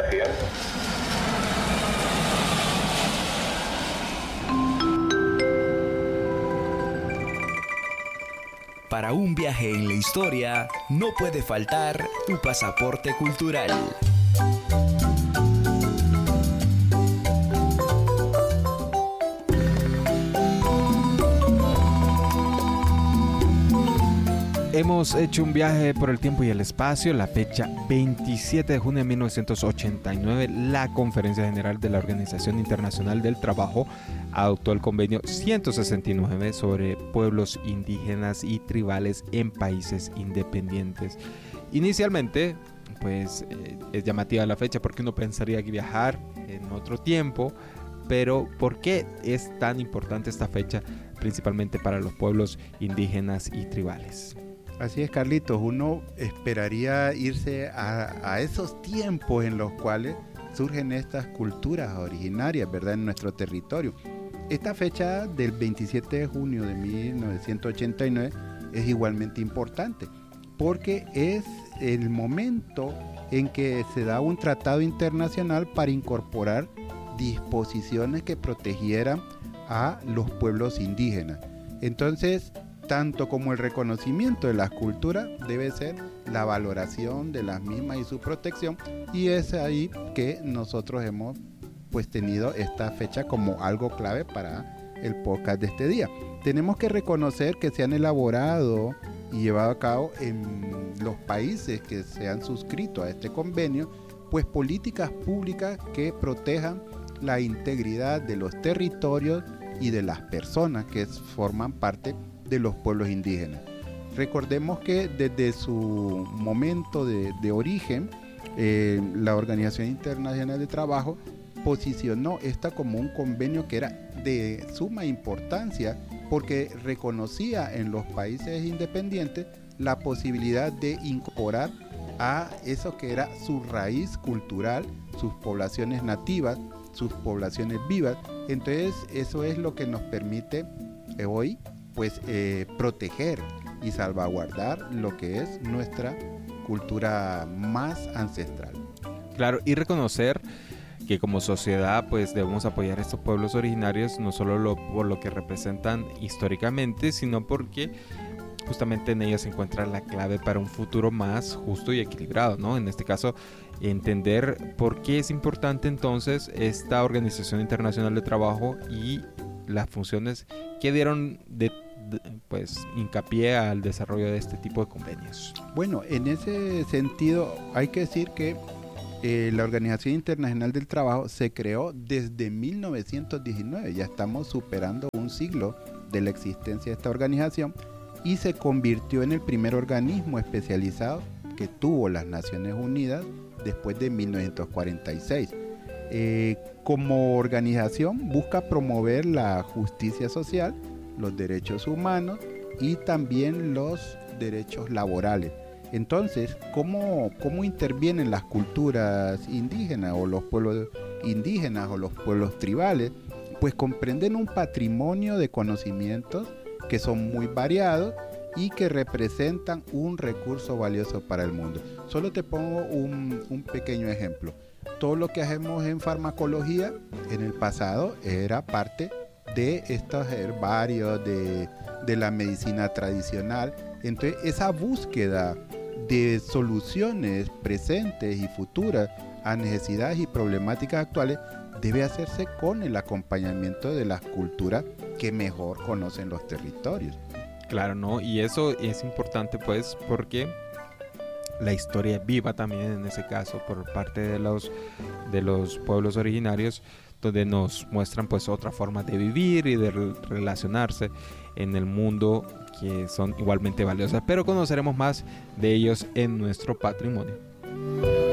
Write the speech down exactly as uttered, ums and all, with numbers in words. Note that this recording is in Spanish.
Comunicación. Para un viaje en la historia, no puede faltar tu pasaporte cultural. Hemos hecho un viaje por el tiempo y el espacio. La fecha veintisiete de junio de mil novecientos ochenta y nueve, la Conferencia General de la Organización Internacional del Trabajo adoptó el convenio ciento sesenta y nueve sobre pueblos indígenas y tribales en países independientes. Inicialmente, pues eh, es llamativa la fecha porque uno pensaría que viajar en otro tiempo, pero ¿por qué es tan importante esta fecha principalmente para los pueblos indígenas y tribales? Así es, Carlitos, uno esperaría irse a, a esos tiempos en los cuales surgen estas culturas originarias, ¿verdad?, en nuestro territorio. Esta fecha del veintisiete de junio de mil novecientos ochenta y nueve es igualmente importante porque es el momento en que se da un tratado internacional para incorporar disposiciones que protegieran a los pueblos indígenas. Entonces, tanto como el reconocimiento de las culturas debe ser la valoración de las mismas y su protección, y es ahí que nosotros hemos pues tenido esta fecha como algo clave para el podcast de este día. Tenemos que reconocer que se han elaborado y llevado a cabo en los países que se han suscrito a este convenio pues políticas públicas que protejan la integridad de los territorios y de las personas que forman parte de los pueblos indígenas. Recordemos que desde su momento de, de origen, eh, la Organización Internacional de Trabajo posicionó esta como un convenio que era de suma importancia porque reconocía en los países independientes la posibilidad de incorporar a eso que era su raíz cultural, sus poblaciones nativas, sus poblaciones vivas. Entonces eso es lo que nos permite eh, hoy pues eh, proteger y salvaguardar lo que es nuestra cultura más ancestral. Claro, y reconocer que como sociedad pues debemos apoyar a estos pueblos originarios no solo lo, por lo que representan históricamente, sino porque justamente en ellos se encuentra la clave para un futuro más justo y equilibrado, ¿no? En este caso, entender por qué es importante entonces esta Organización Internacional de Trabajo y las funciones que dieron de, de, pues hincapié al desarrollo de este tipo de convenios. Bueno, en ese sentido hay que decir que eh, la Organización Internacional del Trabajo se creó desde mil novecientos diecinueve, ya estamos superando un siglo de la existencia de esta organización, y se convirtió en el primer organismo especializado que tuvo las Naciones Unidas después de mil novecientos cuarenta y seis. Eh, como organización busca promover la justicia social, los derechos humanos y también los derechos laborales. Entonces, ¿cómo, cómo intervienen las culturas indígenas o los pueblos indígenas o los pueblos tribales? Pues comprenden un patrimonio de conocimientos que son muy variados y que representan un recurso valioso para el mundo. Solo te pongo un, un pequeño ejemplo. Todo lo que hacemos en farmacología en el pasado era parte de estos herbarios, de, de la medicina tradicional. Entonces esa búsqueda de soluciones presentes y futuras a necesidades y problemáticas actuales debe hacerse con el acompañamiento de las culturas que mejor conocen los territorios. Claro, ¿no? Y eso es importante pues porque la historia viva también en ese caso por parte de los, de los pueblos originarios, donde nos muestran pues otra forma de vivir y de relacionarse en el mundo que son igualmente valiosas, pero conoceremos más de ellos en nuestro patrimonio.